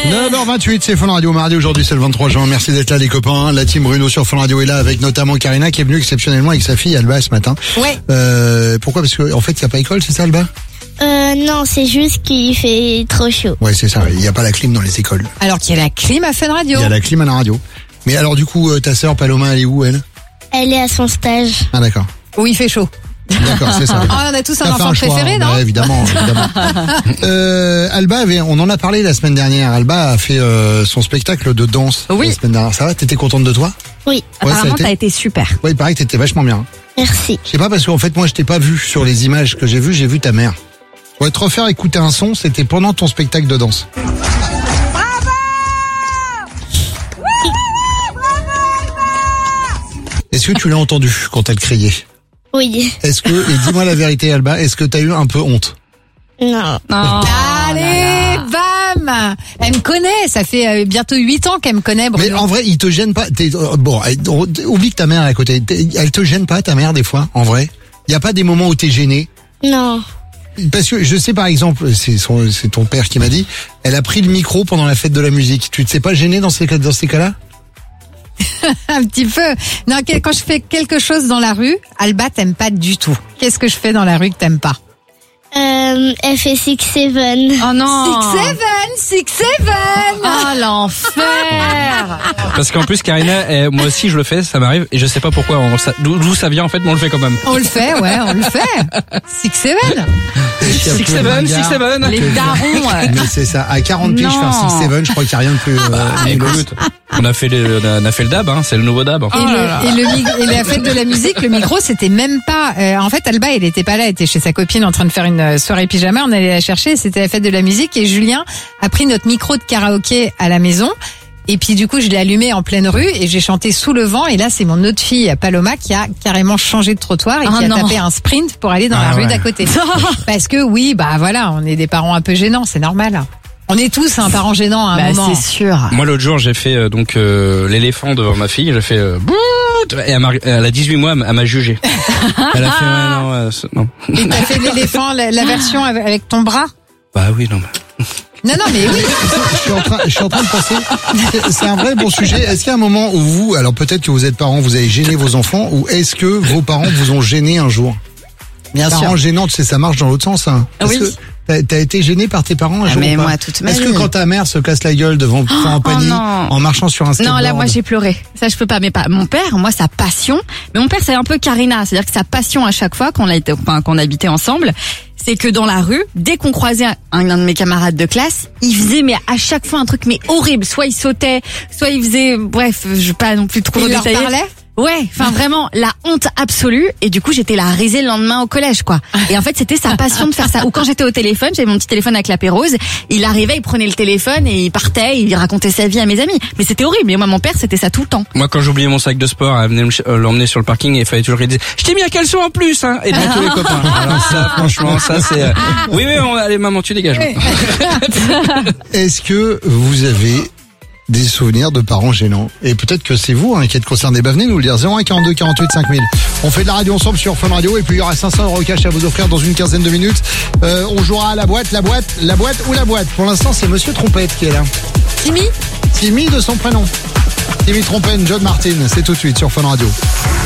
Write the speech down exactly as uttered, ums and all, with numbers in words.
neuf heures vingt-huit, c'est Fun Radio mardi. Aujourd'hui, c'est le vingt-trois juin. Merci d'être là, les copains. La team Bruno sur Fun Radio est là avec notamment Karina qui est venue exceptionnellement avec sa fille Alba ce matin. Ouais. Euh, pourquoi? Parce que en fait, il n'y a pas école, c'est ça, Alba? Euh, non, c'est juste qu'il fait trop chaud. Ouais, c'est ça. Il n'y a pas la clim dans les écoles. Alors qu'il y a la clim à Fun Radio. Il y a la clim à la radio. Mais alors, du coup, euh, ta sœur Paloma, elle est où, elle? Elle est à son stage. Ah, d'accord. Où il fait chaud. D'accord, c'est ça. Ah, on a tous un T'as fait enfant un choix, préféré, non? Ouais, évidemment, évidemment. euh, Alba avait, on en a parlé la semaine dernière. Alba a fait euh, son spectacle de danse Oui. la semaine dernière. Ça va? T'étais contente de toi? Oui, Ouais, ça a Apparemment, été- t'as été super. Ouais, il paraît que t'étais vachement bien. merci. Je sais pas parce qu'en fait moi je t'ai pas vu sur les images que j'ai vues, j'ai vu ta mère. Pour te refaire écouter un son, c'était pendant ton spectacle de danse. Est-ce que tu l'as entendu quand elle criait? Oui. Est-ce que, et dis-moi la vérité Alba, est-ce que t'as eu un peu honte? Non. Non. Allez, bam! Elle me connaît, ça fait euh, bientôt huit ans qu'elle me connaît, Mais Bruno. en vrai, il te gêne pas. T'es- euh, bon, elle- oublie que ta mère est à côté. T'es- Elle te gêne pas ta mère des fois, en vrai? Il y a pas des moments où t'es gêné? Non. Parce que je sais par exemple, c'est son, c'est ton père qui m'a dit, elle a pris le micro pendant la fête de la musique. Tu te sais pas gêné dans ces cas- dans ces cas-là? Un petit peu. Non, que- quand je fais quelque chose dans la rue, Alba t'aime pas du tout. Qu'est-ce que je fais dans la rue que t'aimes pas? Euh, elle fait Six Seven. Oh non. Six Seven, Six Seven. Oh l'enfer. Parce qu'en plus, Karina, eh, moi aussi je le fais, ça m'arrive, et je sais pas pourquoi, on- ça- d'où d'où ça vient en fait, mais on le fait quand même. On le fait, ouais, on le fait. Six Seven. Six Seven, Six Seven. Les darons. euh, Mais c'est ça. À quarante piges, Non. faire six seven, je crois qu'il n'y a rien de plus. Euh, Écoute, on a fait le, on a- on a fait le dab, hein, c'est le nouveau dab. Et, Oh là le, et, le, mi- et la fête de la musique, le micro, c'était même pas. euh, en fait, Alba, elle était pas là, elle était chez sa copine en train de faire une euh, soirée pyjama. On allait la chercher, c'était la fête de la musique. Et Julien a pris notre micro de karaoké à la maison. Et puis du coup, je l'ai allumé en pleine rue et j'ai chanté Sous le vent. Et là, c'est mon autre fille, Paloma, qui a carrément changé de trottoir et Oh qui a non. tapé un sprint pour aller dans Ah la rue ouais. d'à côté. Parce que oui, bah voilà, on est des parents un peu gênants, c'est normal. On est tous un parent gênant à un Bah, moment. c'est sûr. Moi l'autre jour j'ai fait euh, donc euh, l'éléphant devant ma fille, j'ai fait euh, bout, et elle, m'a- elle a dixhuit mois, elle m'a- elle m'a jugé. Elle a fait ouais, non, euh, c'est- non. Et t'as fait l'éléphant, la, la version avec, avec ton bras? Bah oui non. mais- Non, non, mais oui. je suis en train, je suis en train de penser. c'est- C'est un vrai bon sujet. Est-ce qu'il y a un moment où vous, alors peut-être que vous êtes parents, vous avez gêné vos enfants, ou est-ce que vos parents vous ont gêné un jour? Bien Parents sûr. gênants, tu sais, ça marche dans l'autre sens. Hein. Est-ce Oui. que t'as, t'as été gêné par tes parents un Ah, jour mais ou pas? moi, toute ma Est-ce que vie. quand ta mère se casse la gueule devant, devant un panier, non. en marchant sur un skateboard? Non, là, moi, j'ai pleuré. Ça, je peux pas. Mais pas. Mon père, moi, sa passion. Mais mon père, c'est un peu Karina. C'est-à-dire que sa passion à chaque fois qu'on a été, enfin, qu'on habitait ensemble, c'est que dans la rue, dès qu'on croisait un, un de mes camarades de classe, il faisait, mais à chaque fois un truc, mais horrible. Soit il sautait, soit il faisait, bref, je vais pas non plus trop Il leur détailler. parlait? Ouais, enfin vraiment la honte absolue, et du coup j'étais la risée le lendemain au collège quoi. Et en fait c'était sa passion de faire ça. Ou quand j'étais au téléphone, j'avais mon petit téléphone avec la Pérose, il arrivait, il prenait le téléphone et il partait, il racontait sa vie à mes amis. Mais c'était horrible. Et moi mon père c'était ça tout le temps. Moi quand j'oubliais mon sac de sport, elle venait me ch- euh, l'emmener sur le parking et il fallait toujours lui dire je t'ai mis un caleçon en plus hein, et devant tous les copains. Alors ça franchement ça c'est euh, oui oui on... allez maman tu dégages. Est-ce que vous avez des souvenirs de parents gênants? Et peut-être que c'est vous hein, qui êtes concerné. Bah, venez nous le dire. zéro un quarante-deux quarante-huit cinq mille. On fait de la radio ensemble sur Fun Radio et puis il y aura cinq cents euros cash à vous offrir dans une quinzaine de minutes. Euh, on jouera à la boîte, la boîte, la boîte ou la boîte. Pour l'instant, c'est Monsieur Trompette qui est là. Timmy? Timmy de son prénom. Timmy Trompette, John Martin. C'est tout de suite sur Fun Radio.